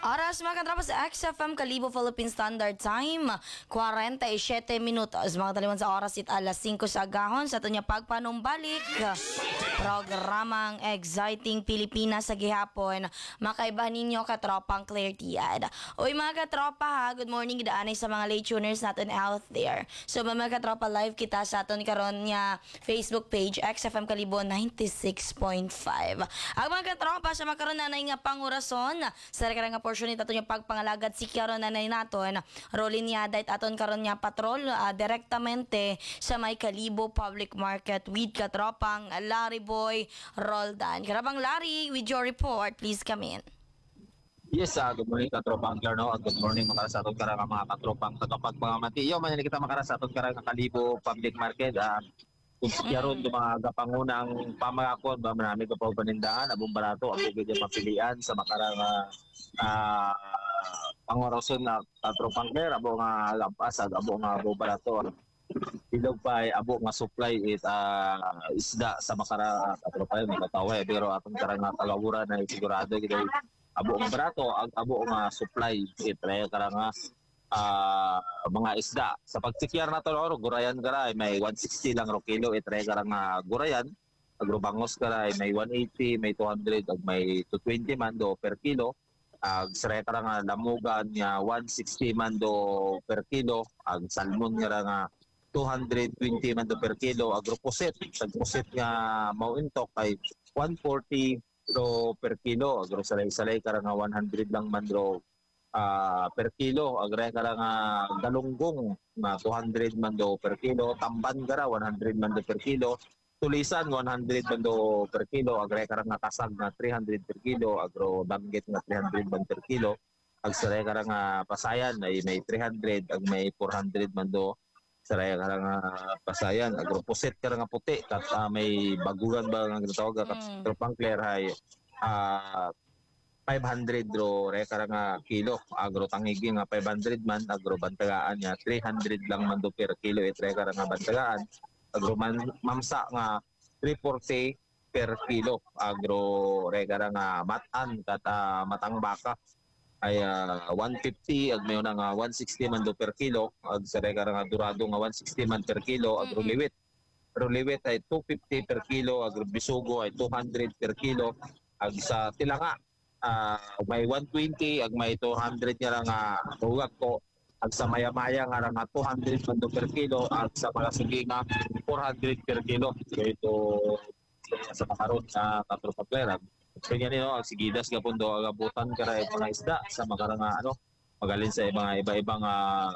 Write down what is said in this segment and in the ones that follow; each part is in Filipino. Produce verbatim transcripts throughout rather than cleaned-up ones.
Oras mga katrapas X F M Kalibo Philippine Standard Time forty-seven minutos mga taliwan sa oras it alas singko sa agahon sa tunya pagpanumbalik programang Exciting Pilipinas sa gihapon makaiba ninyo katropang Claire Tiad. Uy mga katropa ha, good morning gidaanay sa mga late tuners natin out there. So mga katropa live kita sa aton karon nya Facebook page X F M Kalibo ninety-six point five. Ang mga katropa sa makaron na nga pangurason sa karang nga portion ni aton yung pagpangalagad si karon na nay naton rolin niya dahit aton karon niya patrol uh, direktamente sa may Kalibo Public Market with katropang Larry Boy Roldan. Karabang Larry, with your report, please come in. Yes, uh, good morning katropang Garno at good morning mga sa aton karang mga katropang tagapagpamatiyo man kita makara sa aton karang Kalibo Public Market. Uh, kung siyaron mm. mga gapangunang pamangakon ba marami ko pa panindahan abong barato ang tubig yung mapilian sa makarang uh, uh, pangoroson na katropang Claire abo nga lampas ag abo nga abo barato ilog pa abo nga supply it uh, isda sa makara katropang makataway pero atong karang kalawuran na sigurado gid abo nga barato ag abo nga supply it kaya karang uh, mga isda sa pagsikyar na to oro gurayan garay may one sixty lang ro kilo itre karang uh, gurayan agrobangos garay may one eighty may two hundred ag may two twenty man do per kilo ag sare karang uh, lamugan nga one sixty man do per kilo ag salmon nga two hundred twenty man do per kilo agroposet sa groset nga mao intok ay one forty ro per kilo agro salay-salay karang uh, one hundred lang man do Uh, per kilo agre kara nga galunggong na two hundred man do per kilo tamban gara one hundred man do per kilo tulisan one hundred man do per kilo agre kara nga kasag na three hundred per kilo agro danggit nga three hundred man per kilo ag saray kara nga pasayan ay may three hundred ag may four hundred man do saray kara nga pasayan agro puset kara nga puti kat uh, may bagugan ba nga ginatawag kat mm. tropang Claire hay uh, five hundred ro re kara nga kilo agro tangigi nga five hundred man agro bantagaan nya three hundred lang man do per kilo et re kara nga bantagaan agro man, mamsa nga three forty per kilo agro re kara nga matan kat uh, matang baka ay uh, one fifty ag mayo na nga one sixty man do per kilo ag sa re kara nga durado nga one sixty man per kilo agro liwit agro liwit ay two fifty per kilo agro bisugo ay two hundred per kilo ag sa tilanga Uh, may one twenty ag may two hundred nga lang nga uh, ko ag sa maya-maya nga nga two hundred man do per kilo ag sa malasigi nga four hundred per kilo so ito sa makaron sa katropa Claire so yan no ag sigidas gapon do ag abutan kara mga isda sa makara nga ano magalin sa mga iba-ibang uh,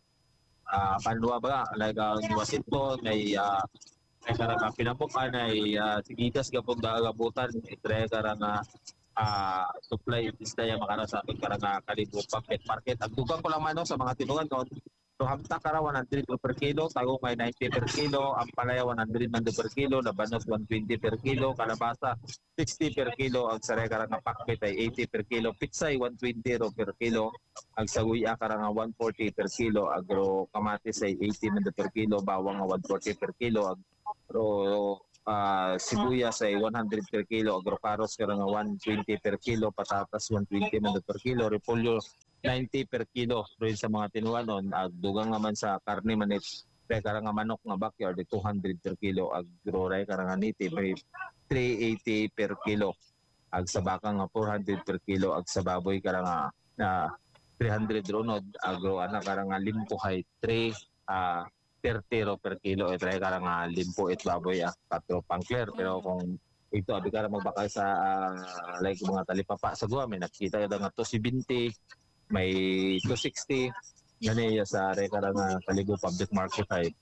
uh, panwa ba like uh, niwasito may uh, may kara nga pinapukan ay uh, sigidas gapon do ag abutan itre kara nga uh, supply isda yung makara sa ating karang Kalibo Public Market. Ang dugang ko lang man no, sa mga tinungan ko, so hamta kara one hundred per kilo, tago kay ninety per kilo, ang palaya one hundred man per kilo, labanos one twenty per kilo, kalabasa sixty per kilo, ang saray karang pakbet ay eighty per kilo, pitsay one twenty ro per kilo, ang saguya karang one forty per kilo, agro kamatis ay eighty man per kilo, bawang one forty per kilo, agro Uh, sibuyas ay one hundred per kilo, agrocaros kaya nga one twenty per kilo, patatas one twenty man per kilo, repolyo ninety per kilo. Rin sa mga tinuanon, ag dugang naman sa karne manit, kaya nga manok nga backyard ay two hundred per kilo, agroray kaya nga native ay three eighty per kilo, ag sa baka nga four hundred per kilo, ag sa baboy kaya nga na three hundred runod, agro ana kaya nga limpo hay three uh, thirty ro per kilo et re kara nga limpo et baboy ah katropang Claire pero kung ito abi kara magbakal sa uh, like mga talipapa sa guwa may nakita da nga two seventy may two sixty gani sa re kara nga Kalibo Public Market ay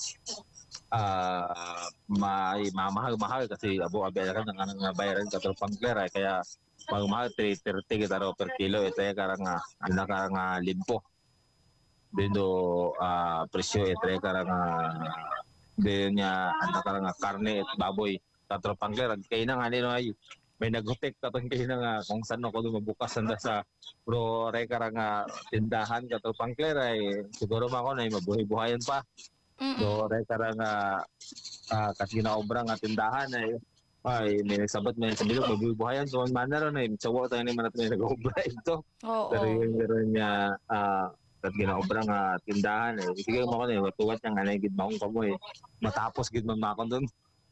uh, may mamahal-mahal kasi abo abi ka nga nga bayaran katropang Claire ay kaya magmahal three thirty kita ro per kilo et re kara nga ana kara nga limpo dito uh, presyo etre karang din niya anda karang karne at baboy katropang Claire kay na nga nino ay may naghutek katong kay na nga kung saan ko mabukas anda sa pro re karang tindahan katropang Claire ay siguro man ko na mabuhay-buhayan pa so re karang uh, uh, kasi na obra nga tindahan ay Ay, may nagsabat, may nagsabi ko, mabubuhayan. So, ang manner na, sawa tayo na yung mga nag-obra ito. Oo. Pero yun, meron niya, ah, at ginaobra nga tindahan eh. Sige mo ko na, watuwat niya nga na gid maong kamo eh. Matapos gid man makon doon.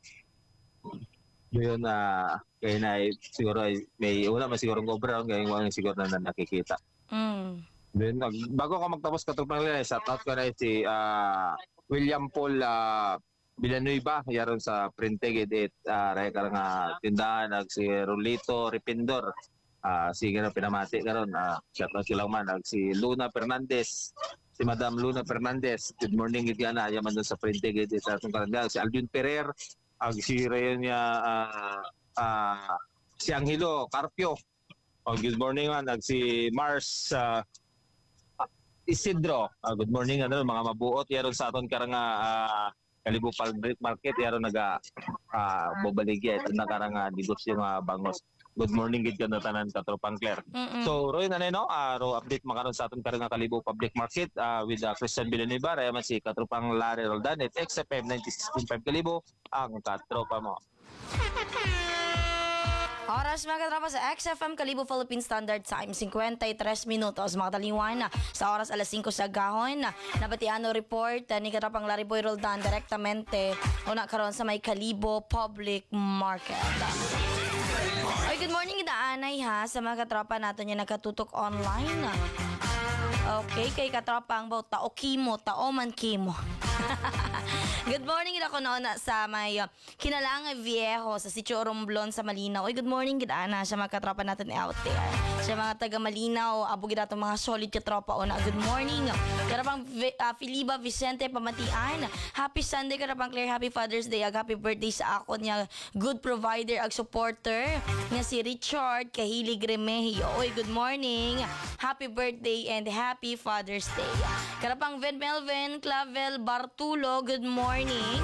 Yun, ah, kaya na eh, siguro ay, may una man siguro ng obra, kaya yung siguro na nakikita. Mm. Then, nag- bago ka magtapos katupang nila, shout out ko na si ah, William Paul uh, Villanueva, yaron sa Printegid it, uh, raya ka nga tindahan, nag si Rolito Ripindor, uh, sige na pinamati karon, uh, shout out silang man, nag si Luna Fernandez, si Madam Luna Fernandez, good morning gid na, yaman doon sa Printegid it, atong karanda, si Alvin Ferrer, ag si Rayon niya, uh, uh, si Angelo Carpio, oh, good morning man, nag si Mars, uh, Isidro, uh, good morning ano mga mabuot yaron sa aton karanga uh, Kalibo Public Market yaron naga uh, bobaligya ito na karanga negosyo mga bangos. Good morning gid kanto tanan katropang Claire. Mm-mm. So Roy na no uh, ro update makaron sa aton karanga Kalibo Public Market uh, with uh, Christian Villanueva raya man si katropang Larry Roldan at X F M ninety-six point five Kalibo ang katropa mo. Oras mga katropa sa X F M Kalibo Philippine Standard Time, fifty-three minutos mga taliwan na sa oras alas singko sa gahon. Nabatiano report uh, ni katropang Larry Boy Roldan direktamente una karon sa may Kalibo Public Market. Oy, good morning idaanay ha sa mga katropa nato niya nakatutok online. Okay, kay katropang about tao kimo, tao man kimo. Good morning gid ako noon sa may uh, Kinalangay Viejo sa Sitio Romblon sa Malinaw. Oy, good morning gid ana sa mga katropa natin out there. Sa mga taga Malinaw, abo gid ato mga solid katropa una. Good morning. Karapang uh, Filiba Vicente Pamatian. Happy Sunday karapang Claire, happy Father's Day. Ag happy birthday sa ako niya good provider ag supporter nga si Richard Kahilig Remehio. Oy, good morning. Happy birthday and happy Father's Day. Karapang Ven Melvin Clavel Bartulo, good morning.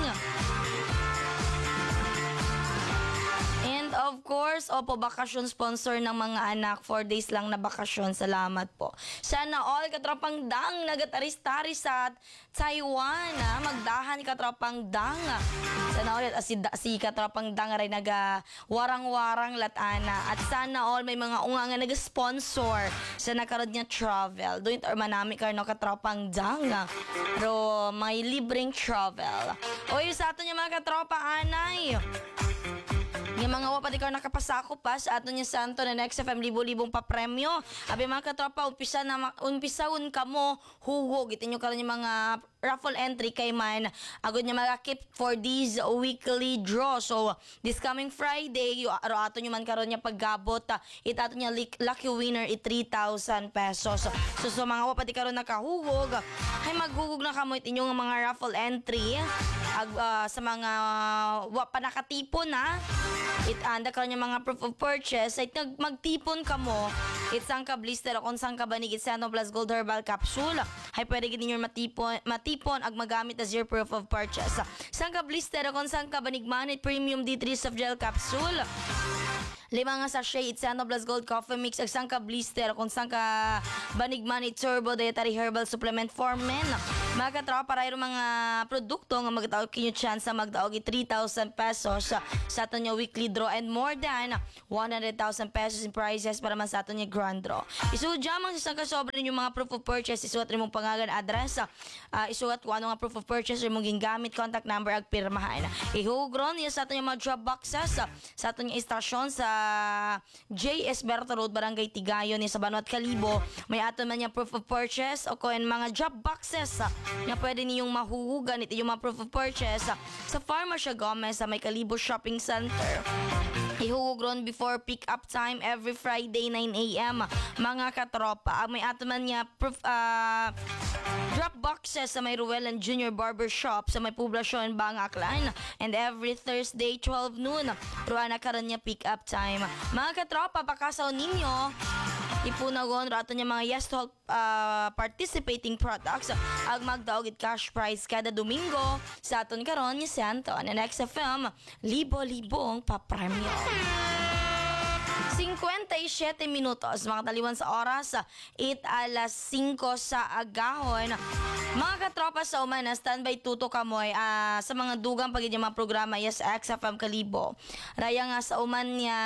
And of course, opo, bakasyon sponsor ng mga anak. Four days lang na bakasyon. Salamat po. Sana all katropang dang nagataris-taris sa Taiwan. Ha? Magdahan katropang dang. Sana all si, si katropang dang rin naga warang-warang latana. At sana all may mga unga nga nag-sponsor sa nakarod niya travel. Doon ito manami ka no katropang dang. Pero may libreng travel. Oy, sa ato niya mga katropa anay. Yung mga wapad ikaw nakapasako pa sa ato niya santo na next F M libo-libong pa-premyo. Abi mga katropa, umpisa na umpisaon ka mo huwog. Ito nyo karon yung mga raffle entry kay man. Agad niya magakip for this weekly draw. So, this coming Friday, yung aro ato nyo man karon niya paggabot. Uh, it ato niya lucky winner i three thousand pesos. So, so, so mga wapad ikaw nakahuwog. Ay maghugog na kamo ito yung mga raffle entry. Ag, uh, sa mga wapa nakatipon na. It anda karon yung mga proof of purchase ay nag magtipon ka mo itsang ka blister o kung saan ka banig Sano Plus Gold Herbal Capsule ay pwede gid ninyo matipon matipon ag magamit as your proof of purchase sang ka blister o kung saan ka banig Manit Premium D three Soft Gel Capsule lima nga sachet Sano Plus Gold Coffee Mix ag sang ka blister kung saan ka banig Manit Turbo Dietary Herbal Supplement for Men mga katropa para mga produkto nga magdaog kinyo chance sa magdaog i three thousand pesos sa, sa ato niya weekly draw and more than one hundred thousand pesos in prizes para man sa ato niya grand draw. Isuot jamang sa kasobra ninyong mga proof of purchase, isuot rin mong pangalan, address, uh, isuot kung ano nga proof of purchase rin mong gingamit, contact number ag pirmahan. Ihugron niya sa ato niya mga drop boxes sa, sa ato niya istasyon sa J S Berto Road, Barangay Tigayon ni sa Banwat Kalibo. May ato man niya proof of purchase o kung mga drop boxes uh, na pwede ninyong mahuhugan ito yung mga proof of purchase uh, sa Farmacia Gomez sa may Kalibo Shopping Center. Ihugron before pick up time every Friday nine a.m. mga katropa. May ato man niya proof, uh, drop boxes sa may Ruelan Junior Barber Shop sa may Poblasyon Bangaklan and every Thursday twelve noon ruan na karon niya pick up time. Mga katropa, pakasaw ninyo ipunagon rato niya mga yes to help uh, participating products ag magdaog it cash prize kada Domingo sa aton karon ni Santo na next F M libo-libong papremyo. fifty-seven minutos, mga taliwan sa oras, eight alas singko sa agahon. Mga katropa sa umana, standby tuto kamoy ah, sa mga dugang pagiging mga programa, yes, X F M Kalibo. Raya nga sa uman niya,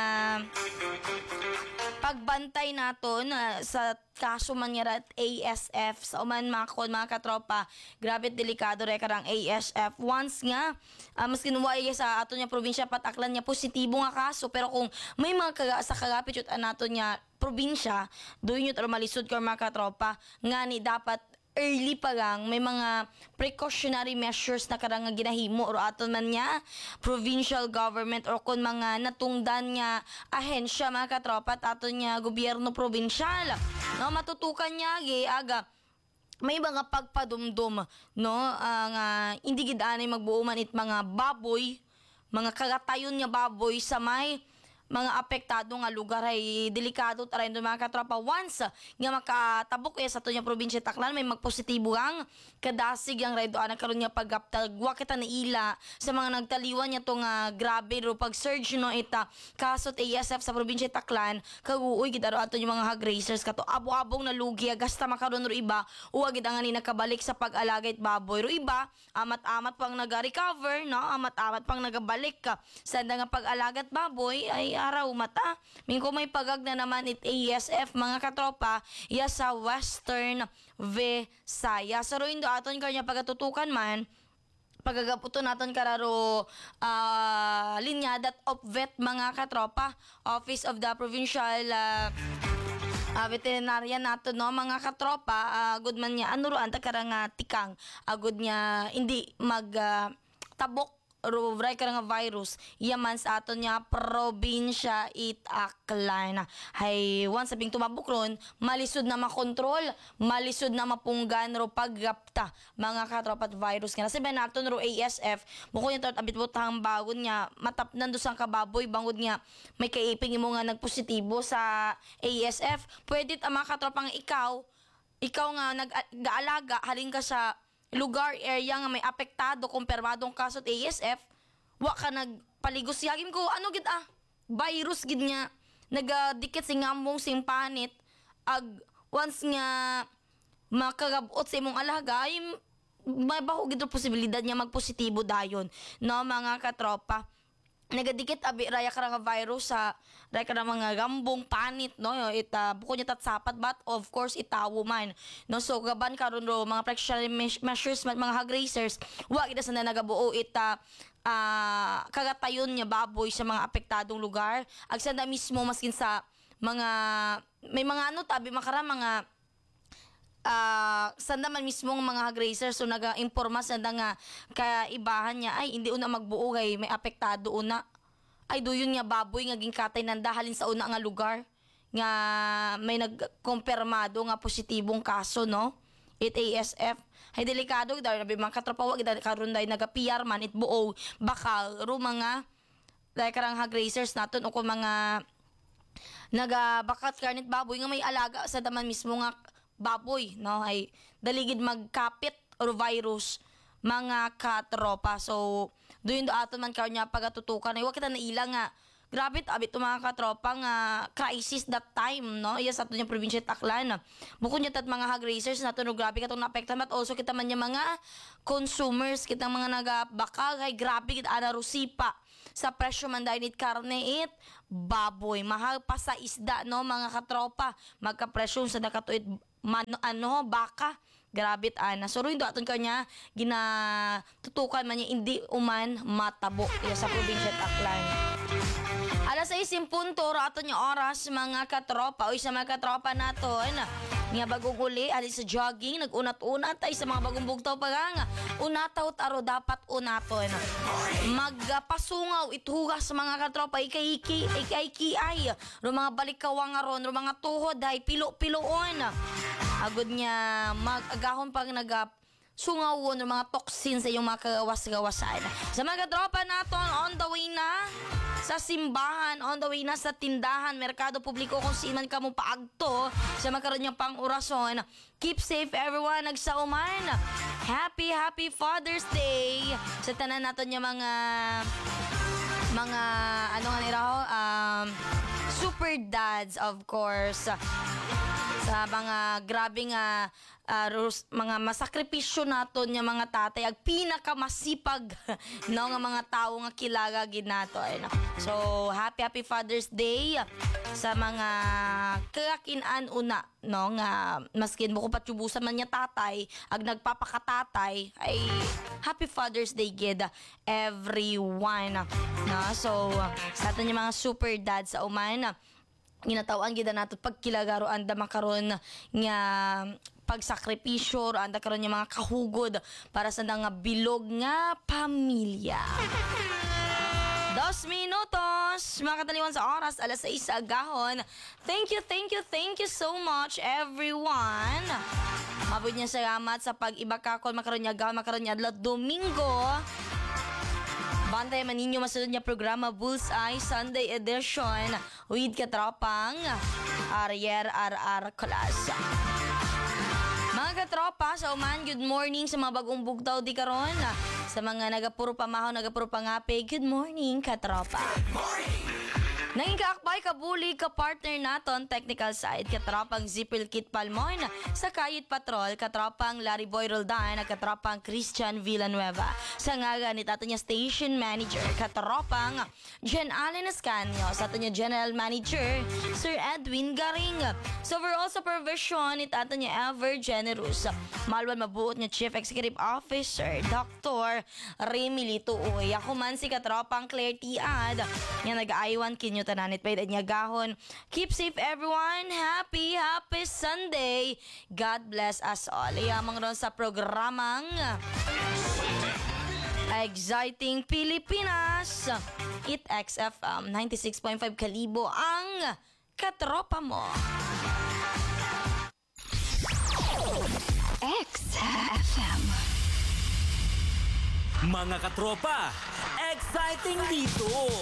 pagbantay naton ah, sa kaso man nga rat A S F sa uman mga kon mga katropa, grabe delikado re karang A S F once nga uh, mas kinuha sa ato nya probinsya pataklan niya positibo nga kaso, pero kung may mga kaga, sa kagapit yun nato nya probinsya doon yun malisod ka mga katropa nga ni dapat early pa lang may mga precautionary measures na karang nga ginahimo or aton man niya provincial government or kung mga natungdan nga ahensya mga katropa at aton niya gobyerno probinsyal no matutukan niya gi aga may mga pagpadumdum no ang uh, hindi gid anay magbuo man it mga baboy mga kagatayon nga baboy sa may mga apektado nga lugar ay delikado taray do mga katropa once nga makatabok eh sa to nya probinsya Taclan may magpositibo ang kadasig ang raydo ana karon nga paggaptagwa kita na ila sa mga nagtaliwan niya to nga grabe ro pag surge no ita kasot A S F sa probinsya Taclan kaguoy gid aro ato yung mga hog racers kato abo-abong nalugi gasta makaron ro iba uwa gid ang ani nakabalik sa pag-alagay baboy ro iba amat-amat pang naga-recover no amat-amat pang nagabalik ka sa nga pag-alagat baboy ay araw mata. Mingko may pagag na naman it A S F mga katropa ya sa Western Visayas. So indo aton kanya pagatutukan man pagagaputo naton kararo uh, linyadat of vet mga katropa Office of the Provincial uh, Uh, veterinarian nato no mga katropa uh, good man niya ano ro anta karang uh, tikang agud niya hindi mag uh, tabok ro vray karang virus yaman sa aton niya probinsya Itaklan hay once sabing tumabok ron malisod na makontrol malisod na mapunggan ro paggapta mga katropa at virus nga sabi naton ro A S F muko niya tot abit butang bagon niya matapnan do sang kababoy bangod niya may kaiping imo nga nagpositibo sa A S F pwede ta mga katropa nga ikaw ikaw nga nag-aalaga halin ka sa lugar, area nga may apektado, kumpirmadong kaso at A S F, wa ka nagpaligos yagim ko, ano gid ah, virus gid nga, nagadikit si ngambong simpanit, ag once nga makagabot sa imong alaga, ay may baho gid posibilidad niya magpositibo dayon, no mga katropa. Nagadikit abi raya karang virus sa raya karang mga gambong panit no ita buko niya tatsapat but of course itawo man no so gaban karon ro mga precautionary measures mga hog racers wa gid sa nagabuo ita uh, kagatayon niya baboy sa mga apektadong lugar ag sanda mismo maskin sa mga may mga ano tabi makara mga Uh, sanda man mismong mga hog racers so naga-imporma sanda nga kaibahan niya ay hindi una magbuo kay may apektado una ay duyon nga baboy nga gingkatay nanda halin sa una nga lugar nga may nagkumpirmado nga positibong kaso no it A S F ay delikado daw nabi mga katropa wag karon day naga-P R man it buo bakal ro mga like karang hog racers naton o kung mga nagabakat karnit baboy nga may alaga sa daman mismo nga baboy no ay daligid magkapit or virus mga katropa so doon do aton man karon nya pagatutukan ay wa kita naila nga grabe abit to mga katropa nga crisis that time no yes ato nya probinsya Taclan bukod nya tat mga hog racers nato no grabe katong naapektan but also kita man nya mga consumers kita mga nagabakal ay grabe kita ana rusipa sa presyo man dahil it karne it baboy mahal pa sa isda no mga katropa magka-presyo sa nakatuit man ano baka grabit ana so ruindo aton kanya ginatutukan man niya hindi uman matabo ya sa probinsya Taclan. Alas sais punto ato niya oras mga katropa o sa mga katropa naton nga bagong uli ali sa jogging nagunat-unat ay sa mga bagong bugtaw pa nga unataw taro dapat unaton magpasungaw itugas sa mga katropa ikay-iki ikay-iki ay ro mga balikawang ron ro mga tuhod ay pilo-piloon agud niya mag-agahon pag nagap sungawon ng mga toxins sa iyong mga kagawas-gawasan. Sa mga katropa naton on the way na sa simbahan, on the way na sa tindahan, merkado publiko kung sino man kamo paagto sa magkaroon niyang pang-orason. Keep safe everyone, nagsauman. Happy, happy Father's Day sa tanan naton niya mga mga ano nga nila um, super super dads, of course. Sa mga grabe nga ah, rus- mga masakripisyo naton nga mga tatay ag pinakamasipag no nga mga tao nga kilaga gid nato ay nako. So happy happy Father's Day sa mga kakin-an una no nga maskin mo ko patyubusan man niya tatay ag nagpapakatatay ay happy Father's Day gid everyone no. So sa aton yung mga super dads sa uman ginatawaan gid nato pagkilagaro anda makaron nga pagsakripisyo anda karon yung mga kahugod para sa nga bilog nga pamilya. Dos minutos, mga kataliwan sa oras, alas sais sa agahon. Thank you, thank you, thank you so much, everyone. Mabud niya salamat sa pag-ibakakon, makaroon niya agahon, makaroon niya adlaw Domingo. Bantay man ninyo masunod niya programa Bullseye Sunday Edition with katropang Arier R R Class. Mga katropa, sa uman, good morning sa mga bagong bugtaw di karon. Sa mga nagapuro pamahaw, nagapuro pangape, good morning katropa. Nanging kaakbay, kabuli, ka-partner naton, technical side, katropang Zipil Kit Palmon, sa Kayit Patrol, katropang Larry Boy Roldan, at katropang Christian Villanueva. Sa ngaga ni tato niya Station Manager, katropang Jen Allen Escanio, sa tato niya General Manager, Sir Edwin Garing. Sa overall supervision ni tato niya Ever Generous, malwan mabuot niya Chief Executive Officer, Doctor Remy Lituoy. Ako man si katropang Claire Tiad, nga nag-aiwan kinyo tananit pa niya gahon. Keep safe everyone. Happy, happy Sunday. God bless us all. Iyamang ron sa programang Exciting Pilipinas. It X F M ninety-six point five Kalibo ang katropa mo. X F M. Mga katropa, exciting dito!